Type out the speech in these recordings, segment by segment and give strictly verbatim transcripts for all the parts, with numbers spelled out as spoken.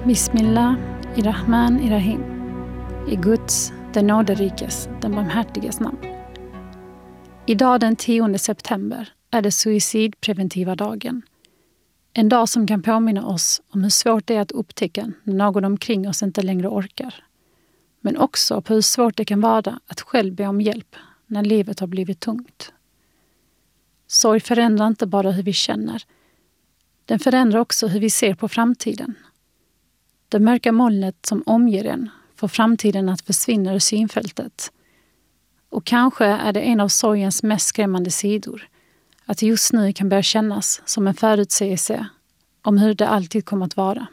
Bismillah, Irrahman, Irrahim. I Guds, den nåderikes, den barmhärtiges namn. Idag den tionde september är det suicidpreventiva dagen. En dag som kan påminna oss om hur svårt det är att upptäcka när någon omkring oss inte längre orkar. Men också på hur svårt det kan vara att själv be om hjälp när livet har blivit tungt. Sorg förändrar inte bara hur vi känner. Den förändrar också hur vi ser på framtiden. Det mörka molnet som omger en får framtiden att försvinna ur synfältet. Och kanske är det en av sorgens mest skrämmande sidor. Att det just nu kan börja kännas som en förutsägelse om hur det alltid kommer att vara.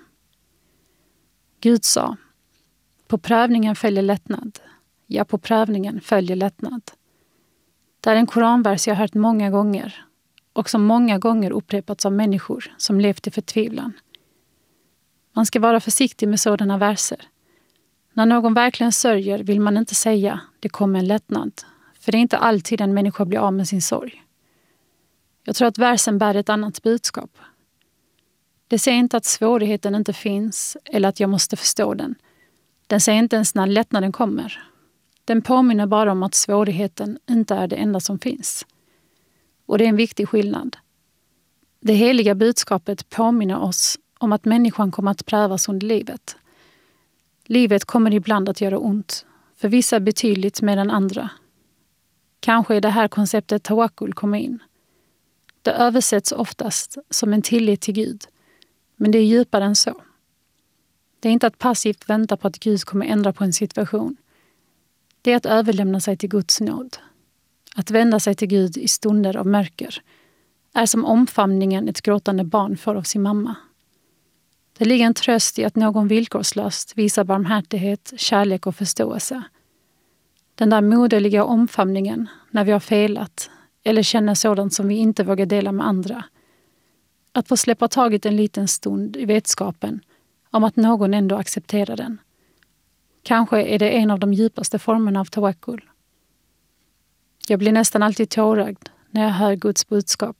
Gud sa: på prövningen följer lättnad. Ja, på prövningen följer lättnad. Det är en koranvers jag har hört många gånger och som många gånger upprepats av människor som levt i förtvivlan. Man ska vara försiktig med sådana verser. När någon verkligen sörjer vill man inte säga det kommer en lättnad, för det är inte alltid en människa blir av med sin sorg. Jag tror att versen bär ett annat budskap. Det säger inte att svårigheten inte finns eller att jag måste förstå den. Den säger inte ens när lättnaden kommer. Den påminner bara om att svårigheten inte är det enda som finns. Och det är en viktig skillnad. Det heliga budskapet påminner oss om att människan kommer att prövas under livet. Livet kommer ibland att göra ont, för vissa betydligt mer än andra. Kanske är det här konceptet tawakkul kommer in. Det översätts oftast som en tillit till Gud, men det är djupare än så. Det är inte att passivt vänta på att Gud kommer ändra på en situation. Det är att överlämna sig till Guds nåd. Att vända sig till Gud i stunder av mörker är som omfamningen ett gråtande barn får av sin mamma. Det ligger en tröst i att någon villkorslöst visar barmhärtighet, kärlek och förståelse. Den där moderliga omfamningen när vi har felat eller känner sådant som vi inte vågar dela med andra. Att få släppa taget en liten stund i vetskapen om att någon ändå accepterar den. Kanske är det en av de djupaste formerna av tawakkul. Jag blir nästan alltid tårögd när jag hör Guds budskap.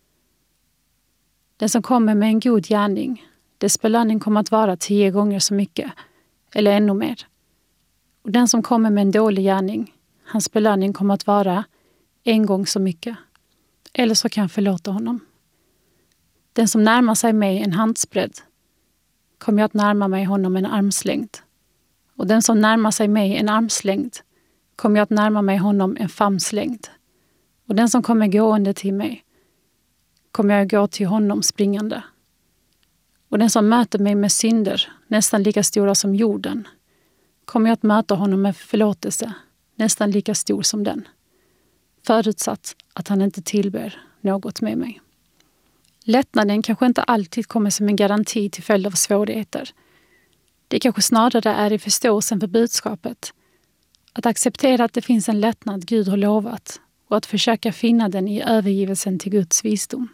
Den som kommer med en god gärning, dess belöning kommer att vara tio gånger så mycket, eller ännu mer. Och den som kommer med en dålig gärning, hans belöning kommer att vara en gång så mycket. Eller så kan jag förlåta honom. Den som närmar sig mig en handsbredd kommer jag att närma mig honom en armslängd. Och den som närmar sig mig en armslängd kommer jag att närma mig honom en famnslängd. Och den som kommer gående till mig kommer jag gå till honom springande. Och den som möter mig med synder nästan lika stora som jorden kommer jag att möta honom med förlåtelse nästan lika stor som den. Förutsatt att han inte tillber något med mig. Lättnaden kanske inte alltid kommer som en garanti till följd av svårigheter. Det kanske snarare är i förståelsen för budskapet. Att acceptera att det finns en lättnad Gud har lovat och att försöka finna den i övergivelsen till Guds visdom.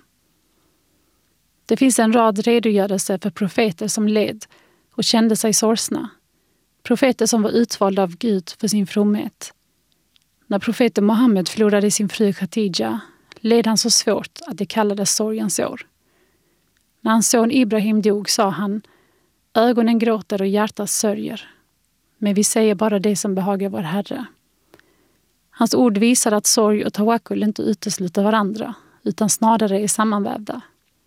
Det finns en rad redogörelser för profeter som led och kände sig sorgsna. Profeter som var utvalda av Gud för sin fromhet. När profeten Mohammed förlorade sin fru Khadija led han så svårt att det kallades sorgens år. När hans son Ibrahim dog sa han: ögonen gråter och hjärtat sörjer. Men vi säger bara det som behagar vår Herre. Hans ord visar att sorg och tawakkul inte utesluter varandra, utan snarare är sammanvävda.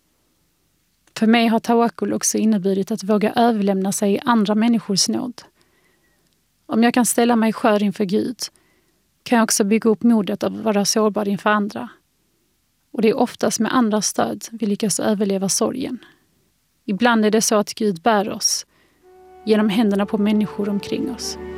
För mig har tawakkul också inneburit att våga överlämna sig i andra människors nåd. Om jag kan ställa mig skör inför Gud kan jag också bygga upp modet att vara sårbar inför andra. Och det är oftast med andras stöd vi lyckas överleva sorgen. Ibland är det så att Gud bär oss genom händerna på människor omkring oss.